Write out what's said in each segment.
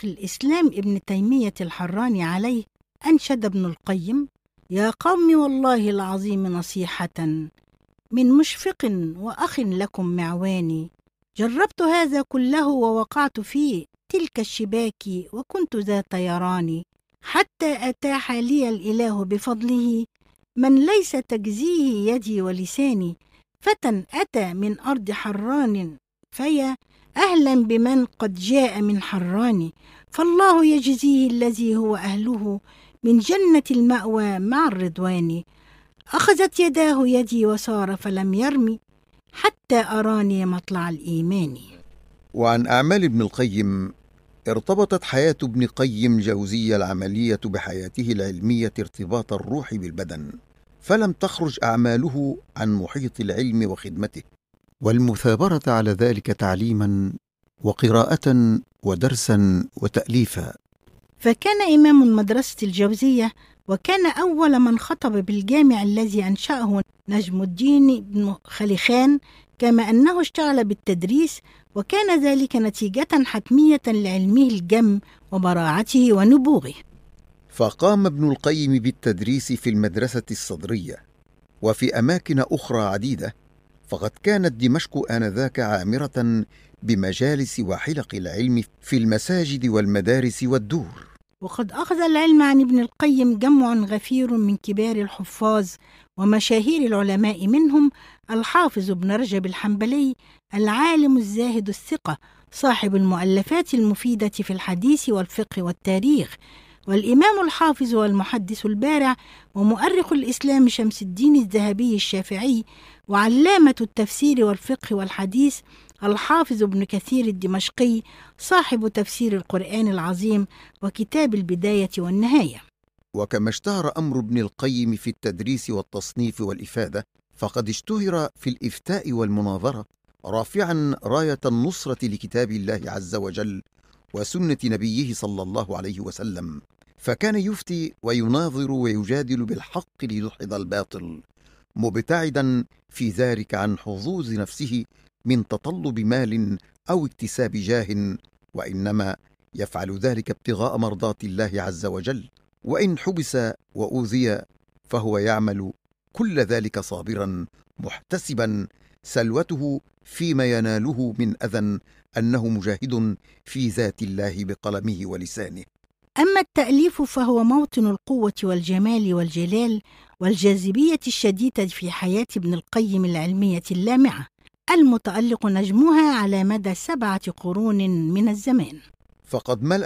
الإسلام ابن تيمية الحراني عليه، أنشد ابن القيم: يا قوم والله العظيم نصيحة من مشفق وأخ لكم معواني، جربت هذا كله ووقعت في تلك الشباك وكنت ذا طيران، حتى أتاح لي الإله بفضله من ليس تجزيه يدي ولساني، فتى أتى من أرض حران فيا أهلا بمن قد جاء من حران، فالله يجزيه الذي هو أهله من جنة المأوى مع الرضوان، أخذت يداه يدي وصار فلم يرمي حتى أراني مطلع الإيمان. وعن أعمال ابن القيم: ارتبطت حياة ابن قيم الجوزية العملية بحياته العلمية ارتباط الروح بالبدن، فلم تخرج أعماله عن محيط العلم وخدمته، والمثابرة على ذلك تعليما وقراءة ودرسا وتأليفا. فكان إمام مدرسة الجوزية، وكان أول من خطب بالجامع الذي أنشأه نجم الدين بن خليخان، كما أنه اشتغل بالتدريس، وكان ذلك نتيجة حتمية لعلمه الجم وبراعته ونبوغه. فقام ابن القيم بالتدريس في المدرسة الصدرية وفي أماكن أخرى عديدة، فقد كانت دمشق آنذاك عامرة بمجالس وحلق العلم في المساجد والمدارس والدور. وقد أخذ العلم عن ابن القيم جمع غفير من كبار الحفاظ ومشاهير العلماء، منهم الحافظ ابن رجب الحنبلي العالم الزاهد الثقة صاحب المؤلفات المفيدة في الحديث والفقه والتاريخ، والإمام الحافظ والمحدث البارع ومؤرخ الإسلام شمس الدين الذهبي الشافعي، وعلامة التفسير والفقه والحديث الحافظ ابن كثير الدمشقي صاحب تفسير القرآن العظيم وكتاب البداية والنهاية. وكما اشتهر أمر ابن القيم في التدريس والتصنيف والإفادة، فقد اشتهر في الإفتاء والمناظرة، رافعا راية النصرة لكتاب الله عز وجل وسنة نبيه صلى الله عليه وسلم، فكان يفتي ويناظر ويجادل بالحق ليدحض الباطل، مبتعدا في ذلك عن حظوظ نفسه من تطلب مال أو اكتساب جاه، وإنما يفعل ذلك ابتغاء مرضات الله عز وجل، وإن حبس وأوذي فهو يعمل كل ذلك صابرا محتسبا سلوته فيما يناله من أذى، أنه مجاهد في ذات الله بقلمه ولسانه. أما التأليف فهو موطن القوة والجمال والجلال والجاذبية الشديدة في حياة ابن القيم العلمية اللامعة، المتألق نجمها على مدى 7 قرون من الزمان. فقد ملأ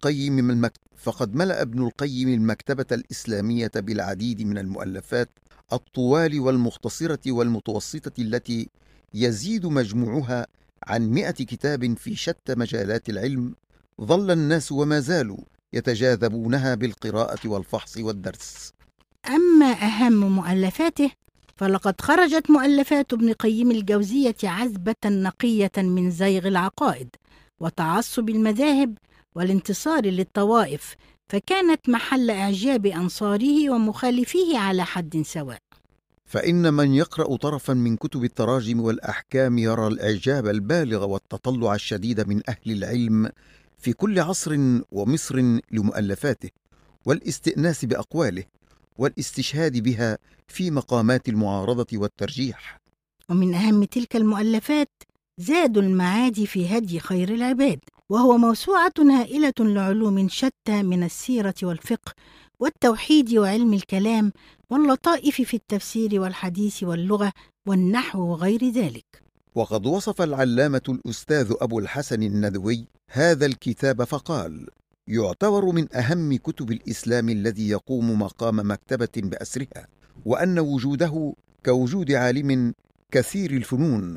ابن القيم المكتبة الإسلامية بالعديد من المؤلفات الطوال والمختصرة والمتوسطة، التي يزيد مجموعها عن 100 كتاب في شتى مجالات العلم، ظل الناس وما زالوا يتجاذبونها بالقراءة والفحص والدرس. أما أهم مؤلفاته فلقد خرجت مؤلفات ابن قيم الجوزية عذبة نقية من زيغ العقائد وتعصب المذاهب والانتصار للطوائف، فكانت محل إعجاب أنصاره ومخالفيه على حد سواء. فإن من يقرأ طرفا من كتب التراجم والأحكام يرى الإعجاب البالغ والتطلع الشديد من أهل العلم في كل عصر ومصر لمؤلفاته، والاستئناس بأقواله والاستشهاد بها في مقامات المعارضة والترجيح. ومن أهم تلك المؤلفات زاد المعاد في هدي خير العباد، وهو موسوعة هائلة لعلوم شتى من السيرة والفقه والتوحيد وعلم الكلام واللطائف في التفسير والحديث واللغة والنحو وغير ذلك. وقد وصف العلامة الأستاذ أبو الحسن الندوي هذا الكتاب فقال: يعتبر من أهم كتب الإسلام الذي يقوم مقام مكتبة بأسرها، وأن وجوده كوجود عالم كثير الفنون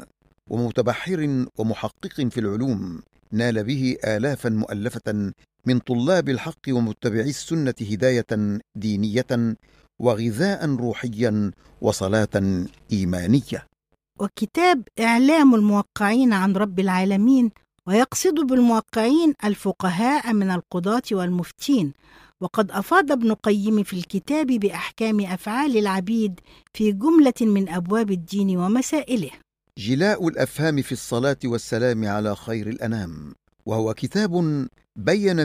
ومتبحر ومحقق في العلوم نال به آلافا مؤلفة من طلاب الحق ومتبعي السنة هداية دينية وغذاء روحيا وصلاة إيمانية. وكتاب إعلام الموقعين عن رب العالمين، ويقصد بالموقعين الفقهاء من القضاة والمفتين، وقد أفاض ابن قيم في الكتاب بأحكام أفعال العبيد في جملة من أبواب الدين ومسائله. جلاء الأفهام في الصلاة والسلام على خير الأنام، وهو كتاب بين